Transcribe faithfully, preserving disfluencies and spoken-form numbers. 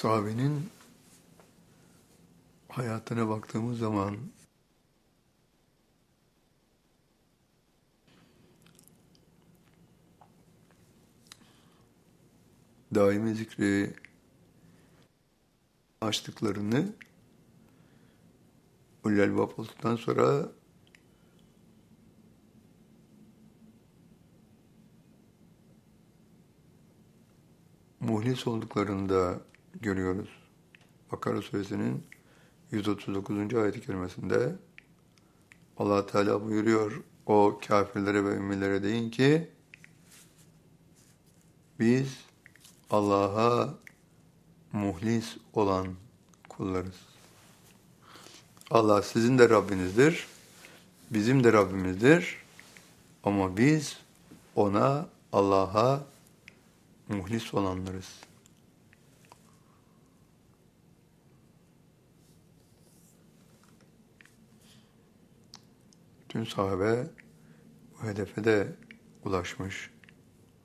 Sahabenin hayatına baktığımız zaman daimi zikri açtıklarını Ulul Albab olduktan sonra muhlis olduklarını da görüyoruz. Bakara Suresinin yüz otuz dokuzuncu ayet-i kerimesinde Allah Teala buyuruyor, o kafirlere ve ümmilere deyin ki biz Allah'a muhlis olan kullarız. Allah sizin de Rabbinizdir, bizim de Rabbimizdir ama biz ona, Allah'a muhlis olanlarız. Bütün sahabe bu hedefe de ulaşmış.